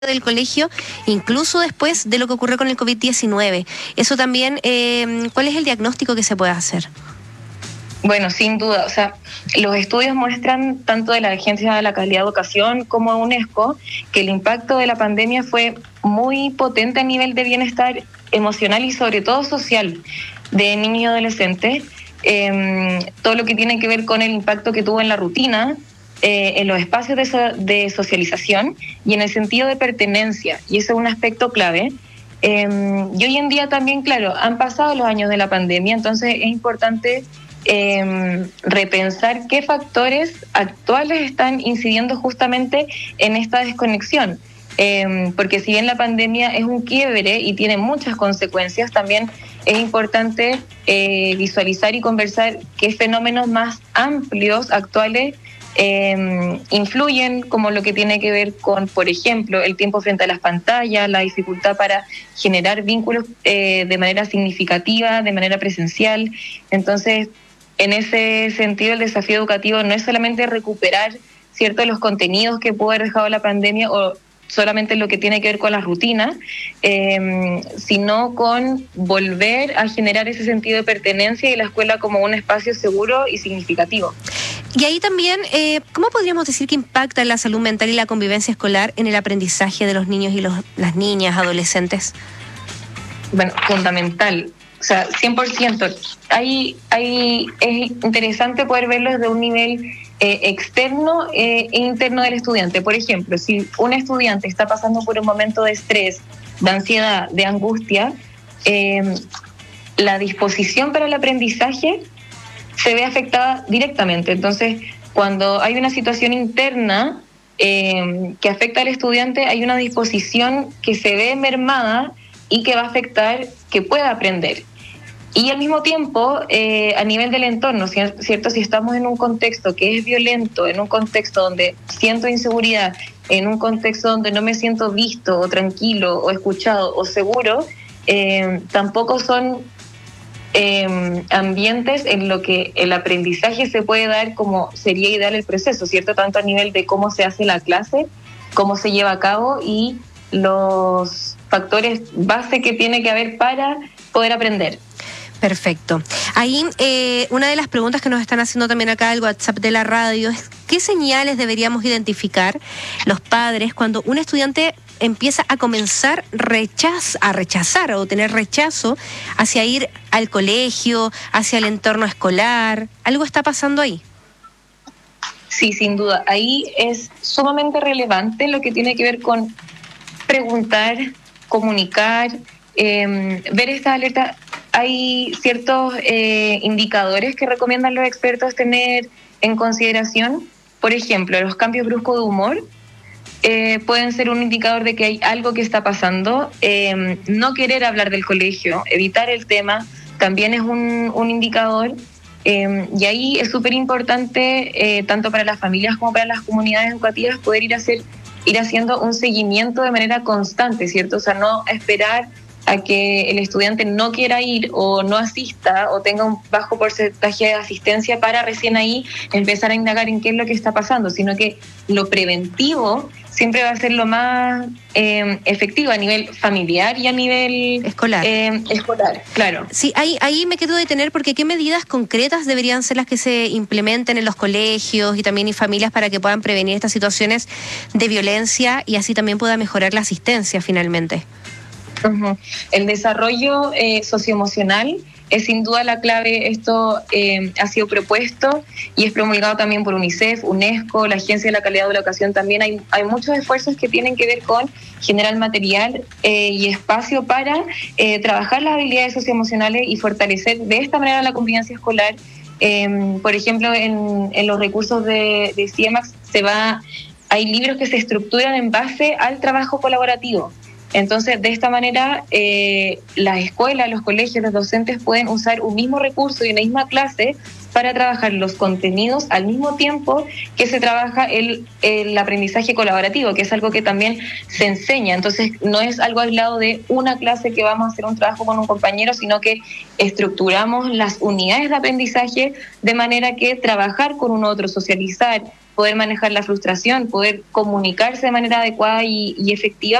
del colegio, incluso después de lo que ocurrió con el COVID-19. Eso también, ¿cuál es el diagnóstico que se puede hacer? Bueno, sin duda, o sea, los estudios muestran tanto de la Agencia de la Calidad de Educación como de UNESCO que el impacto de la pandemia fue muy potente a nivel de bienestar emocional y sobre todo social de niños y adolescentes. Todo lo que tiene que ver con el impacto que tuvo en la rutina, en los espacios de socialización y en el sentido de pertenencia, y ese es un aspecto clave. Y hoy en día también, claro, han pasado los años de la pandemia, entonces es importante repensar qué factores actuales están incidiendo justamente en esta desconexión. Porque si bien la pandemia es un quiebre y tiene muchas consecuencias, también es importante visualizar y conversar qué fenómenos más amplios actuales influyen, como lo que tiene que ver con, por ejemplo, el tiempo frente a las pantallas, la dificultad para generar vínculos de manera significativa, de manera presencial. Entonces, en ese sentido, el desafío educativo no es solamente recuperar ciertos los contenidos que pudo haber dejado la pandemia o solamente lo que tiene que ver con las rutinas, sino con volver a generar ese sentido de pertenencia y la escuela como un espacio seguro y significativo. Y ahí también, ¿cómo podríamos decir que impacta la salud mental y la convivencia escolar en el aprendizaje de los niños y las niñas, adolescentes? Bueno, fundamental. O sea, 100%. Ahí es interesante poder verlo desde un nivel externo e interno del estudiante. Por ejemplo, si un estudiante está pasando por un momento de estrés, de ansiedad, de angustia, la disposición para el aprendizaje se ve afectada directamente. Entonces, cuando hay una situación interna que afecta al estudiante, hay una disposición que se ve mermada y que va a afectar que pueda aprender. Y al mismo tiempo, a nivel del entorno, ¿cierto? Si estamos en un contexto que es violento, en un contexto donde siento inseguridad, en un contexto donde no me siento visto o tranquilo o escuchado o seguro, tampoco son ambientes en lo que el aprendizaje se puede dar como sería ideal el proceso, ¿cierto? Tanto a nivel de cómo se hace la clase, cómo se lleva a cabo y los factores base que tiene que haber para poder aprender. Perfecto. Ahí una de las preguntas que nos están haciendo también acá el WhatsApp de la radio es ¿qué señales deberíamos identificar los padres cuando un estudiante empieza a comenzar a rechazar o tener rechazo hacia ir al colegio, hacia el entorno escolar? ¿Algo está pasando ahí? Sí, sin duda. Ahí es sumamente relevante lo que tiene que ver con preguntar, comunicar, ver estas alertas. Hay ciertos indicadores que recomiendan los expertos tener en consideración. Por ejemplo, los cambios bruscos de humor pueden ser un indicador de que hay algo que está pasando. No querer hablar del colegio, evitar el tema, también es un indicador. Y ahí es súper importante, tanto para las familias como para las comunidades educativas, poder ir haciendo un seguimiento de manera constante, ¿cierto? O sea, no esperar a que el estudiante no quiera ir o no asista o tenga un bajo porcentaje de asistencia para recién ahí empezar a indagar en qué es lo que está pasando, sino que lo preventivo siempre va a ser lo más efectivo a nivel familiar y a nivel escolar, claro. Sí, ahí me quedo detener porque ¿qué medidas concretas deberían ser las que se implementen en los colegios y también en familias para que puedan prevenir estas situaciones de violencia y así también pueda mejorar la asistencia finalmente? Uh-huh. El desarrollo socioemocional es sin duda la clave. Esto ha sido propuesto y es promulgado también por UNICEF, UNESCO, la Agencia de la Calidad de Educación. También hay muchos esfuerzos que tienen que ver con generar material y espacio para trabajar las habilidades socioemocionales y fortalecer de esta manera la convivencia escolar. Por ejemplo, en los recursos de CIEMAX hay libros que se estructuran en base al trabajo colaborativo. Entonces, de esta manera, las escuelas, los colegios, los docentes pueden usar un mismo recurso y una misma clase para trabajar los contenidos al mismo tiempo que se trabaja el aprendizaje colaborativo, que es algo que también se enseña. Entonces, no es algo aislado de una clase que vamos a hacer un trabajo con un compañero, sino que estructuramos las unidades de aprendizaje de manera que trabajar con un otro, socializar, poder manejar la frustración, poder comunicarse de manera adecuada y efectiva